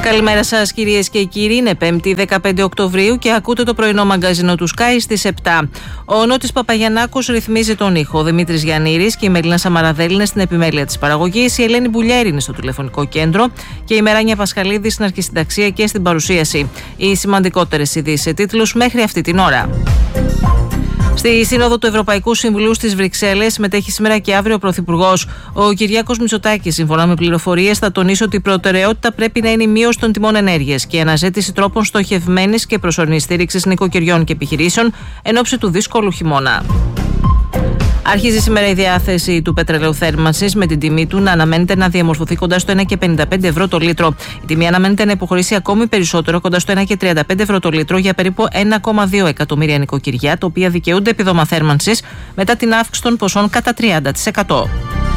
Καλημέρα σας κυρίες και κύριοι, είναι 5η 15 Οκτωβρίου και ακούτε το πρωινό μαγκαζίνο του Sky στις 7. Ο Νότης Παπαγιαννάκος ρυθμίζει τον ήχο, ο Δημήτρης Γιαννήρης και η Μελίνα Σαμαραδέλη είναι στην επιμέλεια της παραγωγής, η Ελένη Μπουλιέρη είναι στο τηλεφωνικό κέντρο και η Μεράνια Πασχαλίδη στην αρχισυνταξία και στην παρουσίαση. Οι σημαντικότερες ειδήσεις σε τίτλους μέχρι αυτή την ώρα. Στη Σύνοδο του Ευρωπαϊκού Συμβουλίου στις Βρυξέλλες συμμετέχει σήμερα και αύριο ο Πρωθυπουργός. Ο Κυριάκος Μητσοτάκης, σύμφωνα με πληροφορίες, θα τονίσει ότι η προτεραιότητα πρέπει να είναι η μείωση των τιμών ενέργειας και η αναζήτηση τρόπων στοχευμένης και προσωρινής στήριξης νοικοκυριών και επιχειρήσεων εν ώψη του δύσκολου χειμώνα. Αρχίζει σήμερα η διάθεση του πετρελαίου θέρμανσης με την τιμή του να αναμένεται να διαμορφωθεί κοντά στο 1,55 ευρώ το λίτρο. Η τιμή αναμένεται να υποχωρήσει ακόμη περισσότερο κοντά στο 1,35 ευρώ το λίτρο για περίπου 1,2 εκατομμύρια νοικοκυριά, τα οποία δικαιούνται επιδόμα θέρμανσης μετά την αύξηση των ποσών κατά 30%.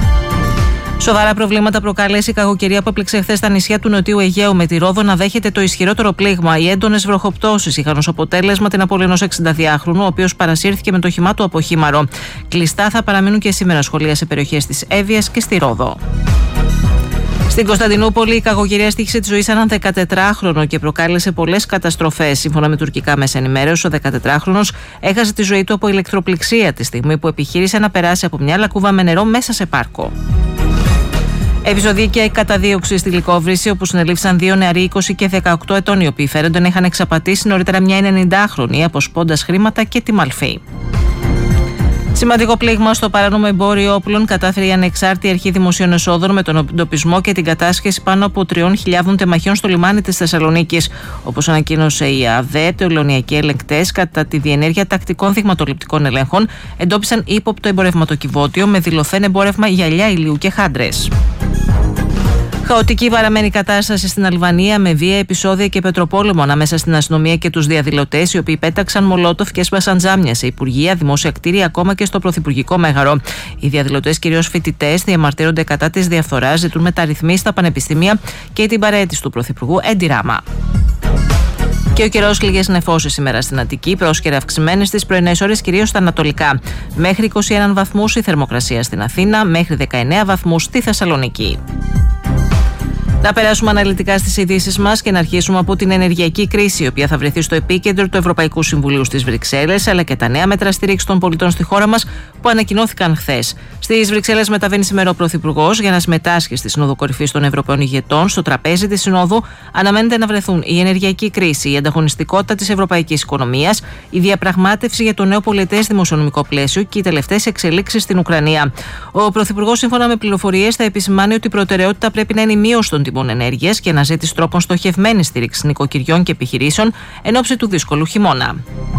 Σοβαρά προβλήματα προκάλεσε η κακοκαιρία που έπληξε χθες στα νησιά του Νοτιού Αιγαίου, με τη Ρόδο να δέχεται το ισχυρότερο πλήγμα. Οι έντονες βροχοπτώσεις είχαν ως αποτέλεσμα την απώλεια ενός 62χρονου, ο οποίος παρασύρθηκε με το όχημά του από χήμαρο. Κλειστά θα παραμείνουν και σήμερα σχολεία σε περιοχές της Εύβοιας και στη Ρόδο. Στην Κωνσταντινούπολη, η κακοκαιρία στοίχησε τη ζωή σε έναν 14χρονο και προκάλεσε πολλές καταστροφές. Σύμφωνα με τουρκικά μέσα ενημέρωσης, ο 14χρονος έχασε τη ζωή του από ηλεκτροπληξία τη στιγμή που επιχείρησε να περάσει από μια λακκούβα με νερό μέσα σε πάρκο. Επεισοδιακή καταδίωξη στη Λυκόβρηση, όπου συνελήφθησαν δύο νεαροί 20 και 18 ετών, οι οποίοι φέρονται να είχαν εξαπατήσει νωρίτερα μια 90χρονη, αποσπώντας χρήματα και τη μαλφή. Σημαντικό πλήγμα στο παράνομο εμπόριο όπλων κατάφερε η Ανεξάρτητη Αρχή Δημοσίων Εσόδων με τον εντοπισμό και την κατάσχεση πάνω από 3.000 τεμαχιών στο λιμάνι της Θεσσαλονίκης. Όπως ανακοίνωσε η ΑΔΕ, τελωνιακοί ελεγκτές κατά τη διενέργεια τακτικών δειγματοληπτικών ελέγχων εντόπισαν ύποπτο εμπορευματοκιβώτιο με δηλωθέν εμπόρευμα γυαλιά ηλίου και χάντρες. Χαοτική παραμένει η κατάσταση στην Αλβανία, με βία επεισόδια και πετροπόλεμο ανάμεσα στην αστυνομία και τους διαδηλωτές, οι οποίοι πέταξαν μολότοφ και έσπασαν τζάμια σε υπουργεία, δημόσια κτίρια, ακόμα και στο Πρωθυπουργικό Μέγαρο. Οι διαδηλωτές, κυρίως φοιτητές, διαμαρτύρονται κατά της διαφθοράς, ζητούν μεταρρυθμίσεις στα πανεπιστήμια και την παραίτηση του Πρωθυπουργού Έντι Ράμα. Και ο καιρός, λίγες νεφώσεις σήμερα στην Αττική, πρόσκαιρα αυξημένες στις πρωινές ώρες, κυρίως στα ανατολικά. Μέχρι 21 βαθμούς η θερμοκρασία στην Αθήνα, μέχρι 19 βαθμούς στη Θεσσαλονίκη. Να περάσουμε αναλυτικά στις ειδήσεις μας και να αρχίσουμε από την ενεργειακή κρίση, η οποία θα βρεθεί στο επίκεντρο του Ευρωπαϊκού Συμβουλίου στις Βρυξέλλες, αλλά και τα νέα μέτρα στήριξη των πολιτών στη χώρα μας που ανακοινώθηκαν χθες. Στις Βρυξέλλες μεταβαίνει σήμερα ο Πρωθυπουργός για να συμμετάσχει στη Σύνοδο Κορυφής των Ευρωπαίων Ηγετών. Στο τραπέζι της Συνόδου αναμένεται να βρεθούν η ενεργειακή κρίση, η ανταγωνιστικότητα της ευρωπαϊκής οικονομίας, η διαπραγμάτευση για το νέο πολιετές δημοσιονομικό πλαίσιο και οι τελευταίες εξελίξεις στην Ουκρανία. Ο Πρωθυπουργός, σύμφωνα με πληροφορίες, θα επισημάνει ότι η προτεραιότητα πρέπει να είναι η μείωση των τιμών ενέργειας και αναζήτηση τρόπων στοχευμένης στήριξης νοικοκυριών και επιχειρήσεων εν ώψη του δύσκολου χειμώνα.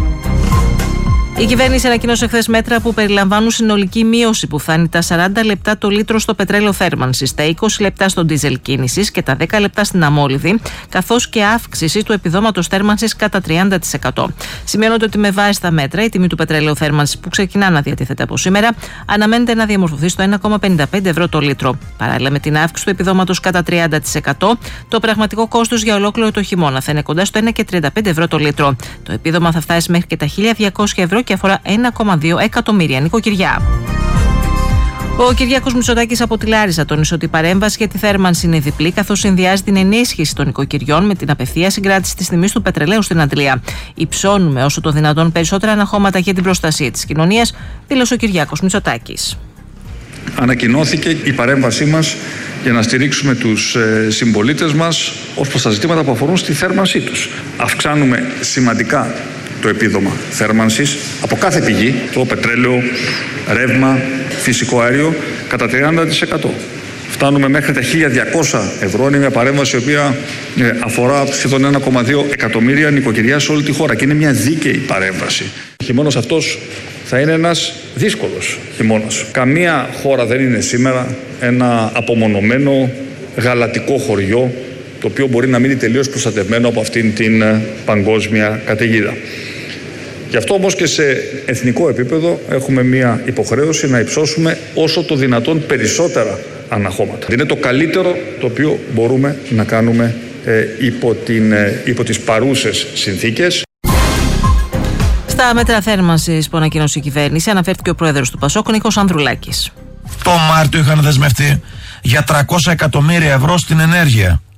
Η κυβέρνηση ανακοίνωσε χθες μέτρα που περιλαμβάνουν συνολική μείωση που φτάνει τα 40 λεπτά το λίτρο στο πετρέλαιο θέρμανσης, τα 20 λεπτά στο ντίζελ κίνησης και τα 10 λεπτά στην αμόλυδη, καθώς και αύξηση του επιδόματος θέρμανσης κατά 30%. Σημειώνονται ότι με βάση τα μέτρα η τιμή του πετρελαίου θέρμανσης που ξεκινά να διατίθεται από σήμερα αναμένεται να διαμορφωθεί στο 1,55 ευρώ το λίτρο. Παράλληλα με την αύξηση του επιδόματος κατά 30%, το πραγματικό κόστος για ολόκληρο το χειμώνα θα είναι κοντά στο 1,35 ευρώ το λίτρο. Το επίδομα θα φτάσει μέχρι και τα 1.200 ευρώ και αφορά 1,2 εκατομμύρια νοικοκυριά. Ο Κυριάκος Μητσοτάκης από τη Λάρισα τόνισε ότι η παρέμβαση για τη θέρμανση είναι διπλή, καθώς συνδυάζει την ενίσχυση των νοικοκυριών με την απευθεία συγκράτηση της τιμής του πετρελαίου στην Αντλία. Υψώνουμε όσο το δυνατόν περισσότερα αναχώματα για την προστασία της κοινωνίας, δήλωσε ο Κυριάκος Μητσοτάκης. Ανακοινώθηκε η παρέμβασή μας για να στηρίξουμε τους συμπολίτες μας ως προς τα ζητήματα που αφορούν στη θέρμανσή τους. Αυξάνουμε σημαντικά το επίδομα θέρμανσης από κάθε πηγή, το πετρέλαιο, ρεύμα, φυσικό αέριο, κατά 30%. Φτάνουμε μέχρι τα 1.200 ευρώ. Είναι μια παρέμβαση η οποία αφορά σχεδόν 1,2 εκατομμύρια νοικοκυριά σε όλη τη χώρα και είναι μια δίκαιη παρέμβαση. Ο χειμώνας αυτός θα είναι ένας δύσκολος χειμώνας. Καμία χώρα δεν είναι σήμερα ένα απομονωμένο γαλατικό χωριό, το οποίο μπορεί να μείνει τελείως προστατευμένο από αυτήν την παγκόσμια καταιγίδα. Γι' αυτό όμως και σε εθνικό επίπεδο έχουμε μια υποχρέωση να υψώσουμε όσο το δυνατόν περισσότερα αναχώματα. Είναι το καλύτερο το οποίο μπορούμε να κάνουμε υπό τις παρούσες συνθήκες. Στα μέτρα θέρμανσης που ανακοίνωσε η κυβέρνηση αναφέρθηκε ο πρόεδρος του ΠΑΣΟΚ, Νίκος Ανδρουλάκης. Το Μάρτιο είχαν δεσμευτεί για 300 εκατομμύρια ευρώ στην ενέργεια.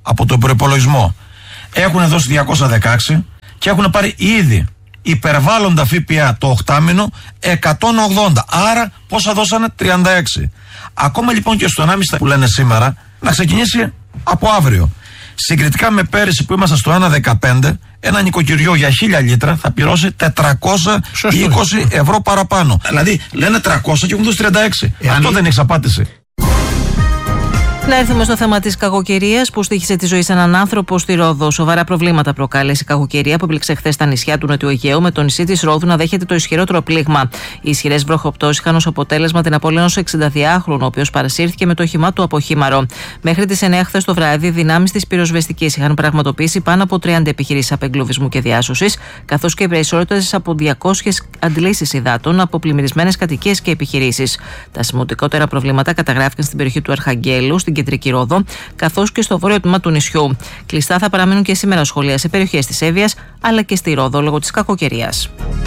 από τον προϋπολογισμό. Έχουν δώσει 216 και έχουν πάρει ήδη υπερβάλλοντα ΦΠΑ το 8μηνο 180. Άρα πόσα δώσανε? 36. Ακόμα λοιπόν και στο 1,5 που λένε σήμερα να ξεκινήσει από αύριο. Συγκριτικά με πέρυσι που ήμασταν στο 1,15, ένα νοικοκυριό για 1000 λίτρα θα πληρώσει 420 ευρώ παραπάνω. Δηλαδή λένε 300 και έχουν δώσει 36. Αυτό δεν έχει απάντηση. Να έρθουμε στο θέμα της κακοκαιρίας που στοίχησε τη ζωή σε έναν άνθρωπο στη Ρόδο. Σοβαρά προβλήματα προκάλεσε η κακοκαιρία που έπληξε χθες στα νησιά του Νότιου Αιγαίου, με το νησί της Ρόδου να δέχεται το ισχυρότερο πλήγμα. Οι ισχυρές βροχοπτώσεις είχαν ως αποτέλεσμα την απώλεια ενός 62χρονου, ο οποίος παρασύρθηκε με το όχημά του από χήμαρο. Μέχρι τις 9 χθες το βράδυ, δυνάμεις της πυροσβεστικής είχαν πραγματοποιήσει πάνω από 30 επιχειρήσεις απεγκλωβισμού και διάσωσης, καθώς και οι περισσότερες από 200 αντλήσεις υδάτων από πλημμυρισμένες κατοικίες και επιχειρήσεις. Τα σημαντικότερα προβλήματα καταγράφηκαν στην περιοχή του Αρχαγγέλου, στην κεντρική Ρόδο, καθώς και στο βόρειο τμήμα του νησιού. Κλειστά θα παραμείνουν και σήμερα σχολεία σε περιοχές της Εύβοιας αλλά και στη Ρόδο λόγω της κακοκαιρίας.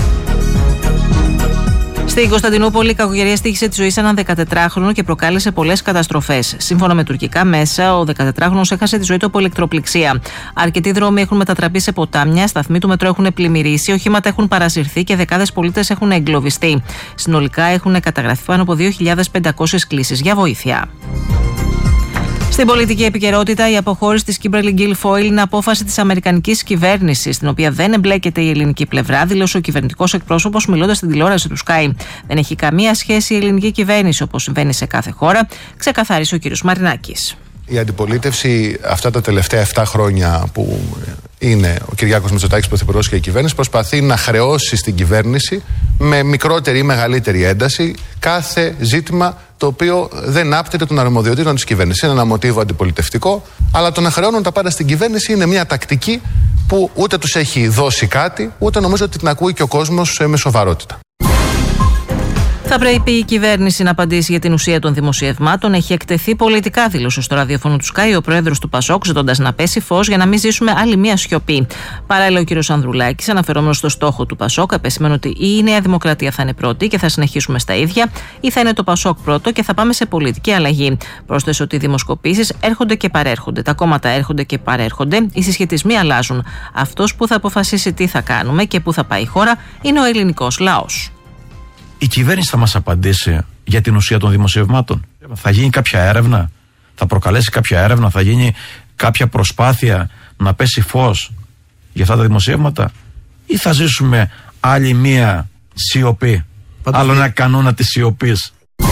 Στην Κωνσταντινούπολη, η κακοκαιρία στοίχησε τη ζωή σε έναν 14χρονο και προκάλεσε πολλές καταστροφές. Σύμφωνα με τουρκικά μέσα, ο 14χρονος έχασε τη ζωή του από ηλεκτροπληξία. Αρκετοί δρόμοι έχουν μετατραπεί σε ποτάμια, σταθμοί του μετρό έχουν πλημμυρίσει, οχήματα έχουν παρασυρθεί και δεκάδες πολίτες έχουν εγκλωβιστεί. Συνολικά έχουν καταγραφεί πάνω από 2.500 κλήσεις για βοήθεια. Στην πολιτική επικαιρότητα, η αποχώρηση της Kimberly Guilfoyle είναι απόφαση της αμερικανικής κυβέρνησης, στην οποία δεν εμπλέκεται η ελληνική πλευρά, δήλωσε ο κυβερνητικός εκπρόσωπος μιλώντας στην τηλεόραση του Sky. Δεν έχει καμία σχέση η ελληνική κυβέρνηση, όπως συμβαίνει σε κάθε χώρα, ξεκαθάρισε ο κ. Μαρινάκης. Η αντιπολίτευση αυτά τα τελευταία 7 χρόνια που είναι ο Κυριάκος Μητσοτάκης πρωθυπουργός και η κυβέρνηση προσπαθεί να χρεώσει στην κυβέρνηση με μικρότερη ή μεγαλύτερη ένταση κάθε ζήτημα το οποίο δεν άπτεται των αρμοδιοτήτων της κυβέρνησης. Είναι ένα μοτίβο αντιπολιτευτικό, αλλά το να χρεώνουν τα πάντα στην κυβέρνηση είναι μια τακτική που ούτε τους έχει δώσει κάτι, ούτε νομίζω ότι την ακούει και ο κόσμος με σοβαρότητα. Θα πρέπει η κυβέρνηση να απαντήσει για την ουσία των δημοσιευμάτων. Έχει εκτεθεί πολιτικά, δήλωσε στο ραδιόφωνο του Sky ο πρόεδρος του Πασόκ, ζητώντας να πέσει φως για να μην ζήσουμε άλλη μία σιωπή. Παράλληλα, ο κ. Ανδρουλάκης, αναφερόμενος στο στόχο του Πασόκ, επεσήμανε ότι ή η Νέα Δημοκρατία θα είναι πρώτη και θα συνεχίσουμε στα ίδια, ή θα είναι το Πασόκ πρώτο και θα πάμε σε πολιτική αλλαγή. Πρόσθεσε ότι οι δημοσκοπήσεις έρχονται και παρέρχονται. Τα κόμματα έρχονται και παρέρχονται. Οι συσχετισμοί αλλάζουν. Αυτός που θα αποφασίσει τι θα κάνουμε και πού θα πάει η χώρα είναι ο ελληνικός λαός. Η κυβέρνηση θα μας απαντήσει για την ουσία των δημοσιευμάτων. Θα γίνει κάποια έρευνα, θα προκαλέσει κάποια έρευνα, θα γίνει κάποια προσπάθεια να πέσει φως για αυτά τα δημοσιεύματα, ή θα ζήσουμε άλλη μία σιωπή, άλλο ένα κανόνα της σιωπής.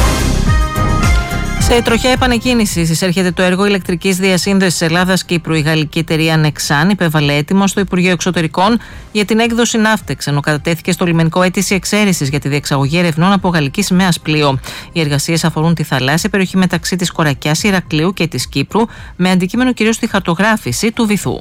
Σε τροχιά επανεκκίνησης εισέρχεται το έργο ηλεκτρικής διασύνδεσης Ελλάδας και η προηγαλλική εταιρεία Νεξάν υπέβαλε έτοιμο στο Υπουργείο Εξωτερικών για την έκδοση Ναύτεξ, ενώ κατατέθηκε στο λιμενικό αίτηση εξαίρεσης για τη διεξαγωγή ερευνών από γαλλική σημαίας πλοίο. Οι εργασίες αφορούν τη θαλάσσια περιοχή μεταξύ της Κορακιάς, Ηρακλείου και της Κύπρου, με αντικείμενο κυρίως τη χαρτογράφηση του βυθού.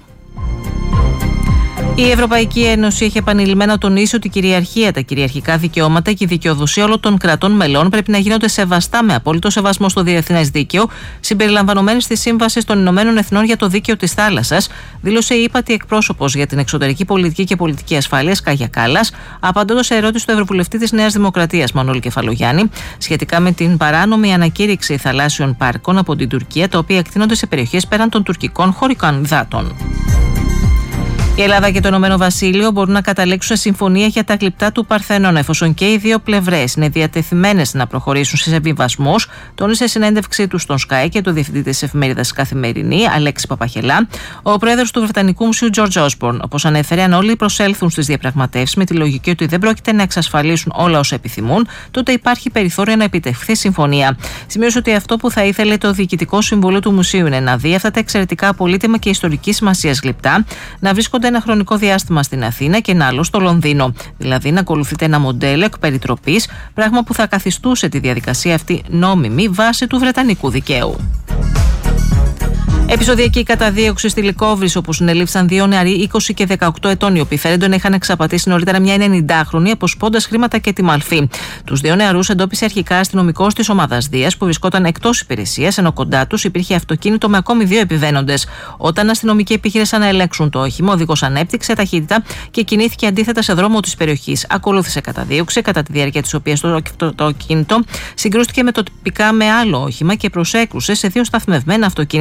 Η Ευρωπαϊκή Ένωση έχει επανειλημμένα τονίσει ότι η κυριαρχία, τα κυριαρχικά δικαιώματα και η δικαιοδοσία όλων των κρατών μελών πρέπει να γίνονται σεβαστά με απόλυτο σεβασμό στο διεθνές δίκαιο, συμπεριλαμβανομένης της Σύμβασης των Ηνωμένων Εθνών για το Δίκαιο της Θάλασσας, δήλωσε η ύπατη εκπρόσωπος για την εξωτερική πολιτική και πολιτική ασφάλεια, Κάγια Κάλλας, απαντώντας σε ερώτηση του Ευρωβουλευτή της Νέας Δημοκρατίας, Μανώλη Κεφαλογιάννη, σχετικά με την παράνομη ανακήρυξη θαλάσσιων πάρκων από την Τουρκία, τα οποία εκτείνονται σε περιοχές πέραν των τουρκικών χωρικών υδάτων. Η Ελλάδα και το Ηνωμένο Βασίλειο μπορούν να καταλήξουν σε συμφωνία για τα γλυπτά του Παρθενώνα, εφόσον και οι δύο πλευρές είναι διατεθειμένες να προχωρήσουν σε συμβιβασμούς, τόνισε συνέντευξή του στον Sky και το διευθυντή της εφημερίδας Καθημερινή, Αλέξη Παπαχελά, ο πρόεδρος του Βρετανικού Μουσείου George Osborne. Όπως ανέφερε, αν όλοι προσέλθουν στις διαπραγματεύσεις με τη λογική ότι δεν πρόκειται να εξασφαλίσουν όλα όσα επιθυμούν, τότε υπάρχει περιθώριο να επιτευχθεί συμφωνία. Σημείωσε ότι αυτό που θα ήθελε το Διοικητικό Συμβούλιο του Μουσείου είναι να δει αυτά τα εξαιρετικά πολύτιμα και ιστορική σημασία γλυπτά να βρίσκονται ένα χρονικό διάστημα στην Αθήνα και ένα άλλο στο Λονδίνο. Δηλαδή να ακολουθείται ένα μοντέλο εκ περιτροπής, πράγμα που θα καθιστούσε τη διαδικασία αυτή νόμιμη βάσει του βρετανικού δικαίου. Επεισοδιακή καταδίωξη στη Λυκόβρηση, όπου συνελήφθησαν δύο νεαροί 20 και 18 ετών, οι οποίοι φαίνεται να είχαν εξαπατήσει νωρίτερα μια 90χρονη, αποσπώντας χρήματα και τη μαλφή. Τους δύο νεαρούς εντόπισε αρχικά αστυνομικός της ομάδας Δίας, που βρισκόταν εκτός υπηρεσίας, ενώ κοντά τους υπήρχε αυτοκίνητο με ακόμη δύο επιβαίνοντες. Όταν αστυνομικοί επιχείρησαν να ελέγξουν το όχημα, ο οδηγός ανέπτυξε ταχύτητα και κινήθηκε αντίθετα σε δρόμο της περιοχής. Ακολούθησε καταδίωξη, κατά τη διάρκεια της οποίας το αυτοκίνητο συγκρούστηκε με το τυπικά με άλλο όχημα και προσέκρουσε σε δύο σταθμευμένα αυτοκίνητα.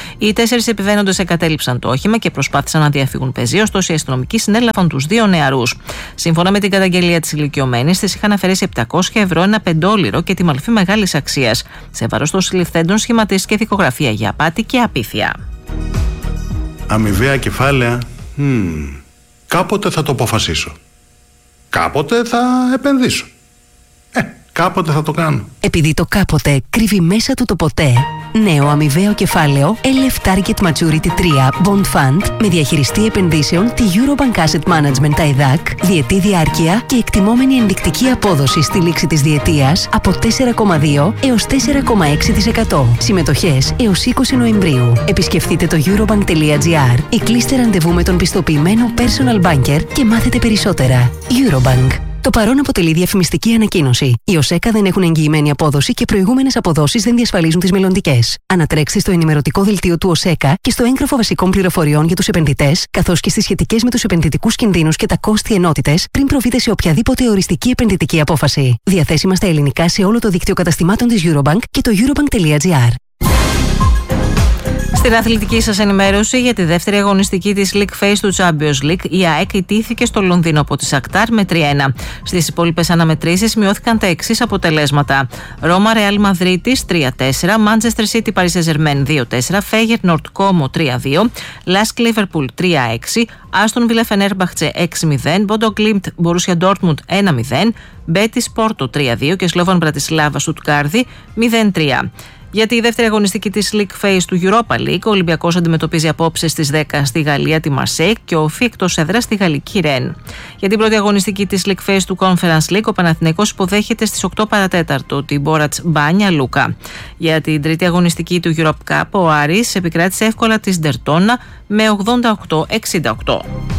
Οι 4 επιβαίνοντες εγκατέλειψαν το όχημα και προσπάθησαν να διαφύγουν πεζοί, ωστόσο οι αστυνομικοί συνέλαβαν τους 2 νεαρούς. Σύμφωνα με την καταγγελία της ηλικιωμένης, της είχαν αφαιρέσει 700 ευρώ, ένα πεντόλιρο και τη μαλφή μεγάλης αξίας. Σε βάρος των συλληφθέντων σχηματίστηκε δικογραφία για απάτη και απίθεια. Αμοιβαία κεφάλαια. Κάποτε θα το αποφασίσω. Κάποτε θα επενδύσω. Κάποτε θα το κάνω. Επειδή το κάποτε κρύβει μέσα του το ποτέ, νέο αμοιβαίο κεφάλαιο LF Target Maturity 3 Bond Fund με διαχειριστή επενδύσεων τη Eurobank Asset Management ΤΑΙΔΑΚ, διετή διάρκεια και εκτιμόμενη ενδεικτική απόδοση στη λήξη της διετίας από 4,2 έως 4,6%. Συμμετοχές έως 20 Νοεμβρίου. Επισκεφτείτε το eurobank.gr ή κλείστε ραντεβού με τον πιστοποιημένο personal banker και μάθετε περισσότερα. Eurobank. Το παρόν αποτελεί διαφημιστική ανακοίνωση. Οι ΟΣΕΚΑ δεν έχουν εγγυημένη απόδοση και προηγούμενες αποδόσεις δεν διασφαλίζουν τις μελλοντικές. Ανατρέξτε στο ενημερωτικό δελτίο του ΟΣΕΚΑ και στο έγγραφο βασικών πληροφοριών για τους επενδυτές, καθώς και στις σχετικές με τους επενδυτικούς κινδύνους και τα κόστη ενότητες πριν προβείτε σε οποιαδήποτε οριστική επενδυτική απόφαση. Διαθέσιμα στα ελληνικά σε όλο το δίκτυο καταστημάτων της Eurobank και το eurobank.gr. Στην αθλητική σας ενημέρωση για τη δεύτερη αγωνιστική της League Phase του Champions League, η ΑΕΚ ιτήθηκε στο Λονδίνο από τη Σακτάρ με 3-1. Στις υπόλοιπες αναμετρήσεις μειώθηκαν τα εξής αποτελέσματα: Ρώμα Ρεάλ Μαδρίτης 3-4, Manchester City Paris Saint-Germain 2-4, Feyenoord Nord Como 3-2, Lask Liverpool 3-6, Aston Villa Fenerbahce 6-0, Bodo Glimt Borussia Dortmund 1-0, Betis Porto 3-2 και Slovan Bratislava Stuttgart 0-3. Για τη δεύτερη αγωνιστική της League Phase του Europa League, ο Ολυμπιακός αντιμετωπίζει απόψε στις 10 στη Γαλλία τη Μαρσέικ και ο ΟΦΗ εκτός έδρας στη γαλλική Ρεν. Για την πρώτη αγωνιστική της League Phase του Conference League, ο Παναθηναϊκός υποδέχεται στις 8 παρατέταρτο την Μπόρατς Μπάνια Λούκα. Για την τρίτη αγωνιστική του Europe Cup, ο Άρης επικράτησε εύκολα τη Ντερτόνα με 88-68.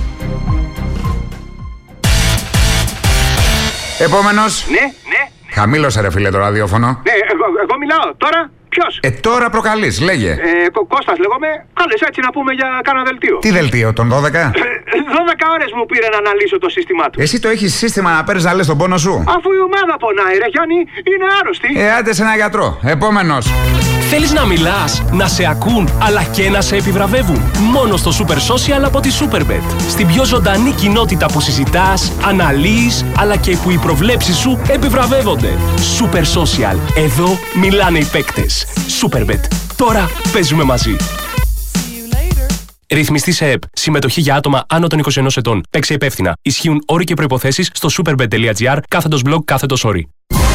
Επόμενος. Ναι. Χαμήλωσε ρε φίλε το ραδιόφωνο. Ναι, εγώ μιλάω. Τώρα ποιος? Τώρα προκαλείς, λέγε. Κώστας λέγομαι. Κάλες έτσι να πούμε για κάνα δελτίο. Τι δελτίο, τον 12? 12 ώρες μου πήρε να αναλύσω το σύστημά του. Εσύ το έχεις σύστημα να παίρνεις να λες τον πόνο σου? Αφού η ομάδα πονάει ρε Γιάννη, είναι άρρωστη. Άντε σε ένα γιατρό. Επόμενος. Θέλεις να μιλάς, να σε ακούν, αλλά και να σε επιβραβεύουν? Μόνο στο Super Social από τη Superbet. Στην πιο ζωντανή κοινότητα που συζητάς, αναλύεις, αλλά και που οι προβλέψεις σου επιβραβεύονται. Super Social. Εδώ μιλάνε οι παίκτες. Superbet. Τώρα παίζουμε μαζί. Ρυθμιστή σε ΕΠ. Συμμετοχή για άτομα άνω των 21 ετών. Παίξε υπεύθυνα. Ισχύουν όροι και προϋποθέσεις στο superbet.gr/blog/όροι.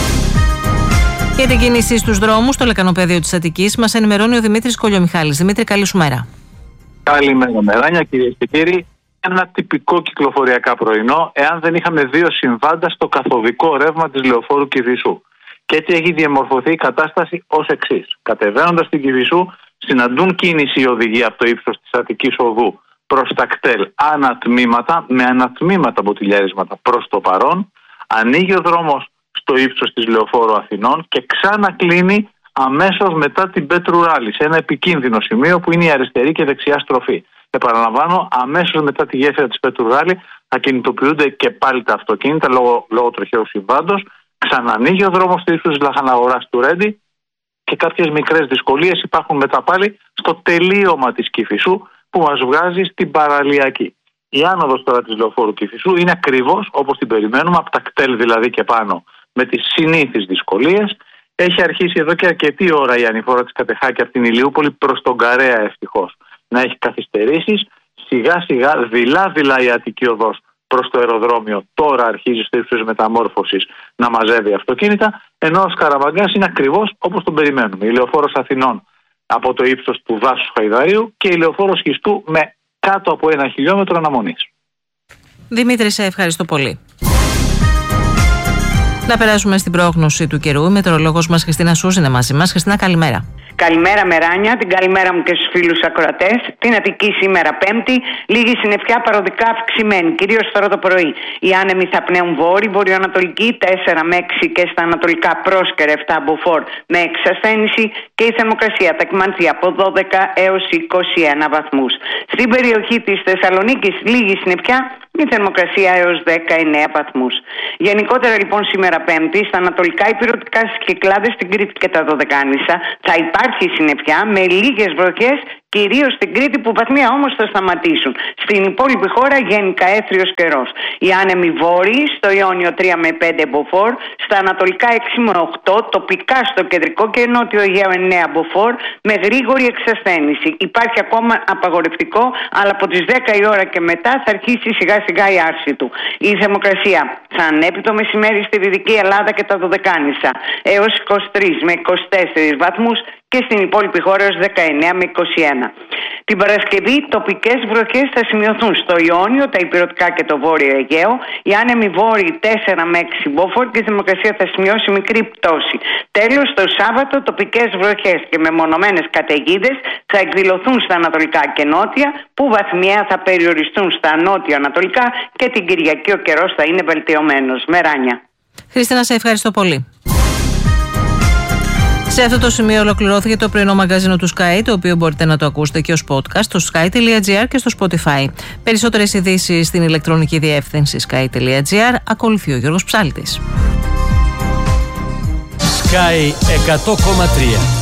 Για την κίνηση στους δρόμους, στο λεκανοπέδιο της Αττικής, μας ενημερώνει ο Δημήτρης Κολιομιχάλης. Δημήτρη, καλή σου μέρα. Καλημέρα, Μεράνια, κυρίες και κύριοι. Ένα τυπικό κυκλοφοριακά πρωινό, εάν δεν είχαμε δύο συμβάντα στο καθοδικό ρεύμα της Λεωφόρου Κηφισού. Και έτσι έχει διαμορφωθεί η κατάσταση ως εξής. Κατεβαίνοντας την Κηφισού, συναντούν κίνηση οι οδηγοί από το ύψος της Αττικής Οδού προς τα κτέλ ανατμήματα, με ανατμήματα μποτιλιαρίσματα προς το παρόν. Ανοίγει ο δρόμος στο ύψος της Λεωφόρου Αθηνών και ξανακλίνει αμέσως μετά την Πέτρου Ράλη, σε ένα επικίνδυνο σημείο που είναι η αριστερή και δεξιά στροφή. Επαναλαμβάνω, αμέσως μετά τη γέφυρα της Πέτρου Ράλη θα κινητοποιούνται και πάλι τα αυτοκίνητα λόγω τροχαίου συμβάντος. Ξανανοίγει ο δρόμος στο ύψος της Λαχαναγοράς του Ρέντι και κάποιες μικρές δυσκολίες υπάρχουν μετά πάλι στο τελείωμα της Κηφισού που μας βγάζει στην παραλιακή. Η άνοδος τώρα της Λεωφόρου Κηφισού είναι ακριβώς όπως την περιμένουμε, από τα κτέλ δηλαδή και πάνω, με τις συνήθεις δυσκολίες. Έχει αρχίσει εδώ και αρκετή ώρα η ανηφόρα της Κατεχάκη από την Ηλιούπολη προς τον Καρέα ευτυχώς να έχει καθυστερήσεις. Σιγά σιγά δειλά η Αττική Οδός προς το αεροδρόμιο τώρα αρχίζει στο ύψος μεταμόρφωσης να μαζεύει αυτοκίνητα, ενώ ο Σκαραμαγκάς είναι ακριβώς όπως τον περιμένουμε. Η Λεωφόρος Αθηνών από το ύψος του δάσους Χαϊδαρίου και η Λεωφόρος Χιστού με κάτω από 1 χιλιόμετρο αναμονής. Δημήτρη, σε ευχαριστώ πολύ. Να περάσουμε στην πρόγνωση του καιρού. Η μετεωρολόγος μας Χριστίνα Σούζη είναι μαζί μας. Χριστίνα, καλημέρα. Καλημέρα Μεράνια, την καλημέρα μου και στους φίλους ακροατές. Την Αττική σήμερα Πέμπτη, λίγη συννεφιά παροδικά αυξημένη, κυρίως τώρα το πρωί. Οι άνεμοι θα πνέουν βόρειοι, βορειοανατολική 4 με 6 και στα ανατολικά πρόσκαιρα 7 μποφόρ με εξασθένηση και η θερμοκρασία θα κυμανθεί από 12 έως 21 βαθμούς. Στην περιοχή της Θεσσαλονίκης λίγη συννεφιά, η θερμοκρασία έως 19 βαθμούς. Γενικότερα λοιπόν σήμερα Πέμπτη, στα ανατολικά υπηρετικά στις Κυκλάδες, στην Κρήτη και τα Δωδεκάνησα θα υπάρχει Υπάρχει συννεφιά με λίγες βροχές, κυρίως στην Κρήτη που βαθμία όμως θα σταματήσουν. Στην υπόλοιπη χώρα γενικά έθριος καιρός. Οι άνεμοι βόρειοι στο Ιόνιο 3 με 5 μποφόρ, στα ανατολικά 6 με 8, τοπικά στο κεντρικό και νότιο Αιγαίο 9 μποφόρ με γρήγορη εξασθένηση. Υπάρχει ακόμα απαγορευτικό, αλλά από τις 10 η ώρα και μετά θα αρχίσει σιγά σιγά η άρση του. Η θερμοκρασία θα ανέβει το μεσημέρι στη Δυτική Ελλάδα και τα Δωδεκάνησα έως 23 με 24 βαθμούς και στην υπόλοιπη χώρα έως 19 με 21. Την Παρασκευή τοπικές βροχές θα σημειωθούν στο Ιόνιο, τα Ηπειρωτικά και το Βόρειο Αιγαίο. Οι άνεμοι βόρειοι 4 με 6 μποφόρ και η θερμοκρασία θα σημειώσει μικρή πτώση. Τέλος, το Σάββατο τοπικές βροχές και μεμονωμένες καταιγίδες θα εκδηλωθούν στα ανατολικά και νότια, που βαθμιαία θα περιοριστούν στα νότιο-ανατολικά και την Κυριακή ο καιρός θα είναι βελτιωμένος. Μεράνια. Χριστίνα, σε ευχαριστώ πολύ. Σε αυτό το σημείο ολοκληρώθηκε το πρωινό μαγκαζίνο του Sky, το οποίο μπορείτε να το ακούσετε και ως podcast στο sky.gr και στο Spotify. Περισσότερες ειδήσεις στην ηλεκτρονική διεύθυνση sky.gr. Ακολουθεί ο Γιώργος Ψάλτης. Sky 100,3